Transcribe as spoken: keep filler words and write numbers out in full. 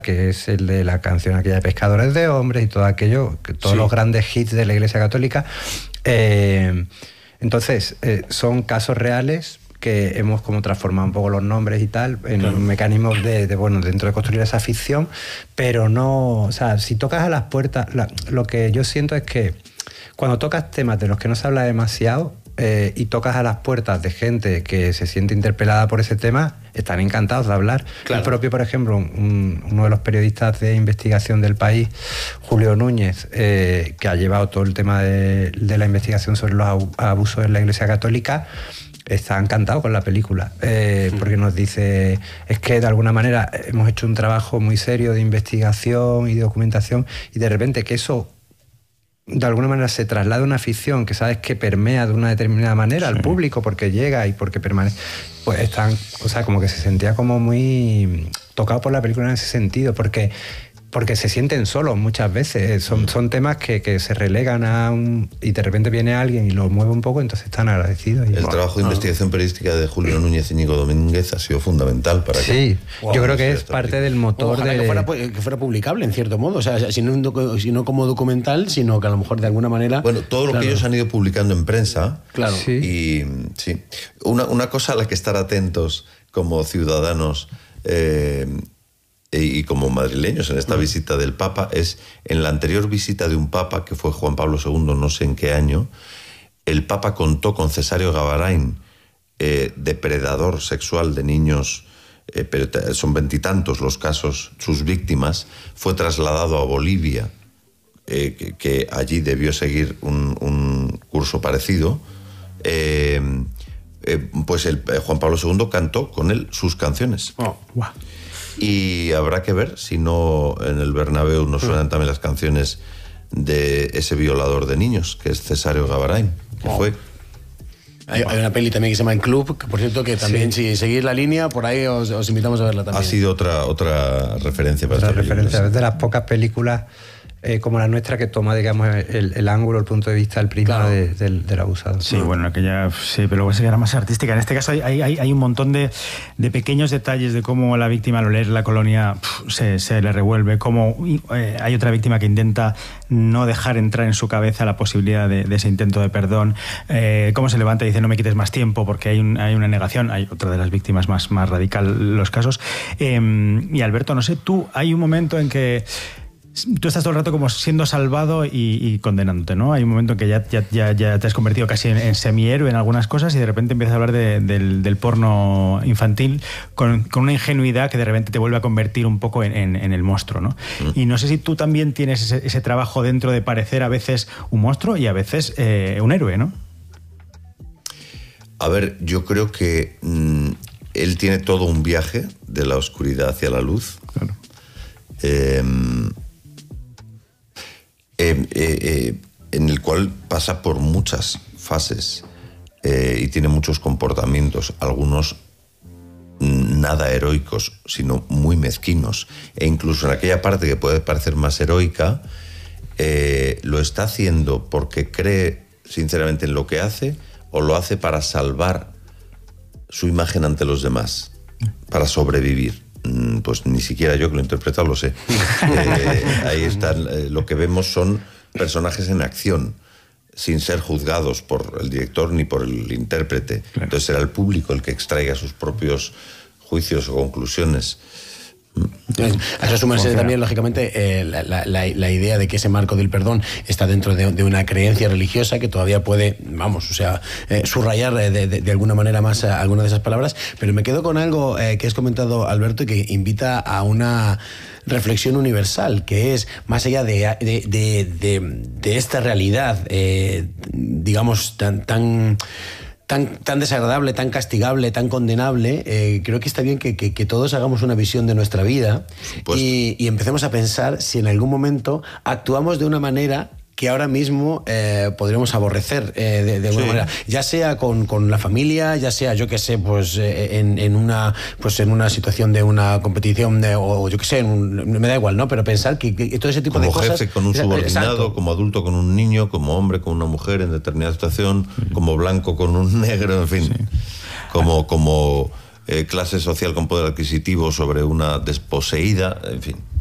que es el de la canción aquella de Pescadores de Hombres y todo aquello, que todos sí. los grandes hits de la Iglesia Católica. Eh, entonces, eh, son casos reales que hemos como transformado un poco los nombres y tal en claro. mecanismos de, de, bueno, dentro de construir esa ficción, pero no, o sea, si tocas a las puertas, la, lo que yo siento es que cuando tocas temas de los que no se habla demasiado eh, y tocas a las puertas de gente que se siente interpelada por ese tema, están encantados de hablar. Claro. El propio, por ejemplo, un, uno de los periodistas de investigación del País, Julio Núñez, eh, que ha llevado todo el tema de, de la investigación sobre los abusos en la Iglesia Católica, está encantado con la película, eh, sí. porque nos dice, es que de alguna manera hemos hecho un trabajo muy serio de investigación y de documentación, y de repente que eso de alguna manera se traslada a una ficción que sabes que permea de una determinada manera sí. al público porque llega y porque permanece, pues están, o sea, como que se sentía como muy tocado por la película en ese sentido, porque porque se sienten solos muchas veces, son, son temas que, que se relegan a un... y de repente viene alguien y lo mueve un poco, entonces están agradecidos. Y, el wow. trabajo de investigación periodística de Julio Núñez y Íñigo Domínguez ha sido fundamental para que... Sí, wow, yo creo que es parte del motor Ojalá de... que fuera, que fuera publicable, en cierto modo, o sea, si no, un, si no como documental, sino que a lo mejor de alguna manera... Bueno, todo lo claro. que ellos han ido publicando en prensa, claro. sí. y sí, una, una cosa a la que estar atentos como ciudadanos... Eh, y como madrileños en esta visita del Papa, es en la anterior visita de un Papa, que fue Juan Pablo segundo, no sé en qué año, el Papa contó con Cesario Gavarain, eh, depredador sexual de niños, eh, pero son veintitantos los casos, sus víctimas, fue trasladado a Bolivia, eh, que, que allí debió seguir un, un curso parecido, eh, eh, pues el, eh, Juan Pablo segundo cantó con él sus canciones. Oh, wow. Y habrá que ver si no en el Bernabéu nos suenan también las canciones de ese violador de niños, que es Cesario Gavarain, que oh. fue... Hay, hay una peli también que se llama En Club, que por cierto que también sí. si seguís la línea, por ahí os, os invitamos a verla también. Ha sido otra, otra referencia para otra esta referencia, película. es de las pocas películas eh, como la nuestra que toma, digamos, el, el ángulo, el punto de vista, el prisma claro. de, del, del abusado. Sí, no. bueno, aquella sí, pero luego era más artística. En este caso hay, hay, hay un montón de, de pequeños detalles de cómo la víctima al leer la colonia pff, se, se le revuelve, cómo eh, hay otra víctima que intenta no dejar entrar en su cabeza la posibilidad de, de ese intento de perdón, eh, cómo se levanta y dice no me quites más tiempo porque hay, un, hay una negación, hay otra de las víctimas más, más radical los casos. Eh, y Alberto, no sé, tú, hay un momento en que tú estás todo el rato como siendo salvado y, y condenándote, ¿no? Hay un momento en que ya, ya, ya, ya te has convertido casi en, en semihéroe en algunas cosas y de repente empiezas a hablar de, del, del porno infantil con, con una ingenuidad que de repente te vuelve a convertir un poco en, en, en el monstruo, ¿no? Mm. Y no sé si tú también tienes ese, ese trabajo dentro de parecer a veces un monstruo y a veces eh, un héroe, ¿no? A ver, yo creo que mmm, él tiene todo un viaje de la oscuridad hacia la luz. Claro. Eh, Eh, eh, eh, en el cual pasa por muchas fases eh, y tiene muchos comportamientos, algunos nada heroicos, sino muy mezquinos, e incluso en aquella parte que puede parecer más heroica, eh, lo está haciendo porque cree sinceramente en lo que hace o lo hace para salvar su imagen ante los demás, para sobrevivir. Pues ni siquiera yo que lo he interpretado lo sé. Eh, ahí están, eh, lo que vemos son personajes en acción, sin ser juzgados por el director ni por el intérprete. Claro. Entonces será el público el que extraiga sus propios juicios o conclusiones. A eso sumarse también, lógicamente, eh, la, la, la idea de que ese marco del perdón está dentro de, de una creencia religiosa que todavía puede, vamos, o sea, eh, subrayar de, de, de alguna manera más alguna de esas palabras, pero me quedo con algo eh, que has comentado, Alberto, y que invita a una reflexión universal, que es, más allá de, de, de, de, de esta realidad, eh, digamos, tan... tan Tan, tan desagradable, tan castigable, tan condenable, eh, creo que está bien que, que, que todos hagamos una visión de nuestra vida y, y empecemos a pensar si en algún momento actuamos de una manera que ahora mismo eh, podríamos aborrecer eh, de, de alguna sí. manera, ya sea con, con la familia, ya sea, yo qué sé, pues eh, en, en una pues en una situación de una competición de, o yo qué sé, un, me da igual, ¿no? Pero pensar que, que todo ese tipo como de cosas... Como jefe con un subordinado, exacto. Como adulto con un niño, como hombre con una mujer en determinada situación, sí. como blanco con un negro, en fin, sí. como... como eh, clase social con poder adquisitivo sobre una desposeída, en fin.